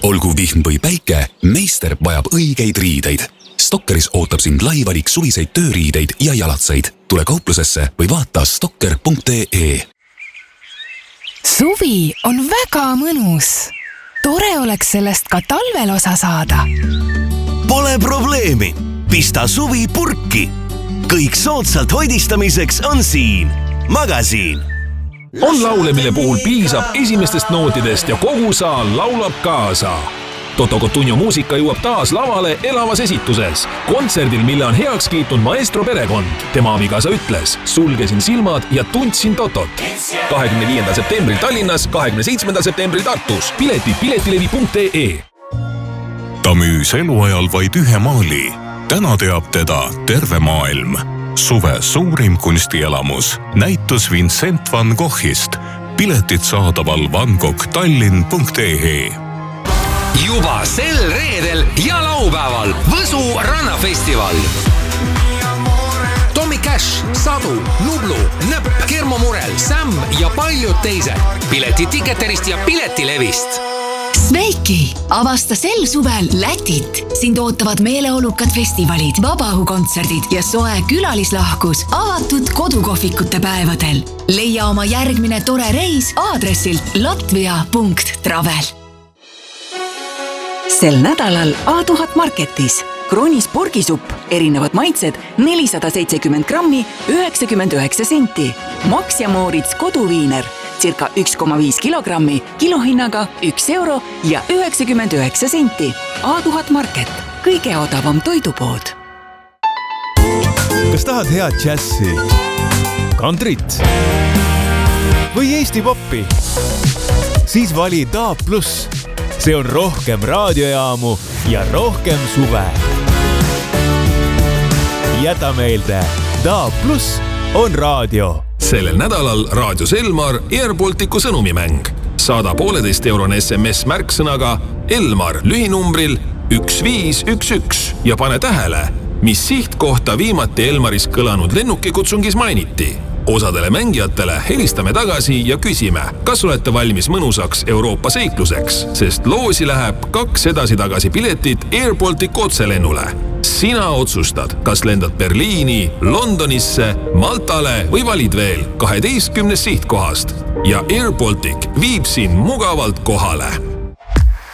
Olgu vihm või päike, meister vajab õigeid riideid. Stokkeris ootab sind lai valik suviseid tööriideid ja jalatseid. Tule kauplusesse või vaata stokker.ee. Suvi on väga mõnus. Tore oleks sellest ka talvel osa saada. Pole probleemi. Pista suvi purki. Kõik soodsalt hoidistamiseks on siin. Magasiin. On laule, mille puhul piisab esimestest nootidest ja kogu saal laulab kaasa. Toto Cotugno muusika jõuab taas lavale elavas esituses. Kontserdil, mille on heaks kiitnud maestro perekond. Tema abikaasa ütles, sulgesin silmad ja tundsin Totot. 25. septembril Tallinnas, 27. septembril Tartus. Piletid piletilevi.ee. Ta müüs eluajal vaid ühe maali. Täna teab teda terve maailm. Suve suurim kunstielamus. Näitus Vincent van Goghist. Piletid saadaval vangoghtallinn.ee. Juba sel reedel ja laupäeval Võsu rannafestival. Tommy Cash, Sadu, Nublu, Nõpp, Kermo Murel, Sam ja paljud teised. Piletid Ticketerist ja Piletilevist. Sveiki! Avasta sel suvel Lätit. Sind ootavad meeleolukad festivalid, vabaõhukontserdid ja soe külalislahkus avatud kodukohvikute päevadel. Leia oma järgmine tore reis aadressilt latvia.travel. Sel nädalal A1000 Marketis. Kroonis porgisupp, erinevad maitsed, 470 grammi, 99 senti. Max ja Moorits koduviiner, circa 1,5 kilogrammi, kilohinnaga 1 euro ja 99 senti. A1000 Market, kõige odavam toidupood. Kas tahad head džässi, kantrit või Eesti poppi? Siis vali DAB+. See on rohkem raadiojaamu ja rohkem suve. Jäta meelde, DAB+ on raadio. Sellel nädalal Raadios Elmar Airbalticu sõnumimäng. Saada 1,5-eurone SMS märksõnaga Elmar lühinumbril 1511 ja pane tähele, mis sihtkohta viimati Elmaris kõlanud lennukikutsungis mainiti. Osadele mängijatele helistame tagasi ja küsime, kas olete valmis mõnusaks Euroopa seikluseks, sest loosi läheb 2 edasi-tagasi piletit Airbaltic otselennule. Sina otsustad, kas lendad Berliini, Londonisse, Maltale või valid veel 12 sihtkohast ja Airbaltic viib sind mugavalt kohale.